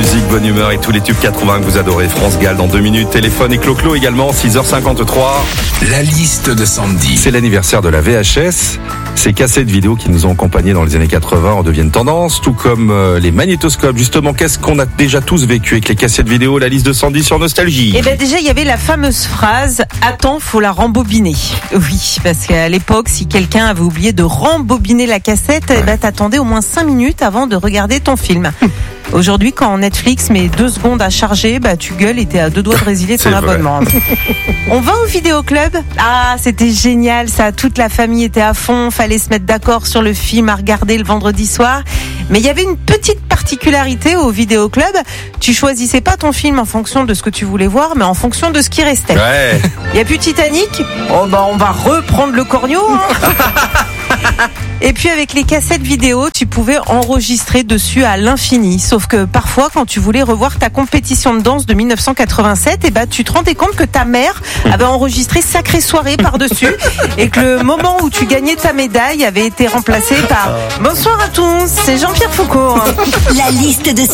musique, bonne humeur et tous les tubes 80 que vous adorez. France Gall dans 2 minutes. Téléphone et Clo-Clo également, 6h53. La liste de Sandy. C'est l'anniversaire de la VHS. Ces cassettes vidéo qui nous ont accompagnés dans les années 80 en deviennent tendance, tout comme les magnétoscopes. Justement, qu'est-ce qu'on a déjà tous vécu avec les cassettes vidéo? La liste de Sandy sur Nostalgie. Eh ben déjà, il y avait la fameuse phrase « Attends, faut la rembobiner ». Oui, parce qu'à l'époque, si quelqu'un avait oublié de rembobiner la cassette, eh ben, t'attendais au moins 5 minutes avant de regarder ton film. Aujourd'hui, quand Netflix met 2 secondes à charger, bah, tu gueules et t'es à 2 doigts de résilier ton abonnement. On va au vidéoclub. Ah, c'était génial, ça. Toute la famille était à fond. Fallait se mettre d'accord sur le film à regarder le vendredi soir. Mais il y avait une petite particularité au vidéoclub. Tu choisissais pas ton film en fonction de ce que tu voulais voir, mais en fonction de ce qui restait. Ouais. Il y a plus Titanic. Oh, bah, on va reprendre le corneau, hein. Et puis avec les cassettes vidéo, tu pouvais enregistrer dessus à l'infini. Sauf que parfois, quand tu voulais revoir ta compétition de danse de 1987, eh ben, tu te rendais compte que ta mère avait enregistré Sacrée Soirée par-dessus et que le moment où tu gagnais ta médaille avait été remplacé par « Bonsoir à tous, c'est Jean-Pierre Foucault ». La liste de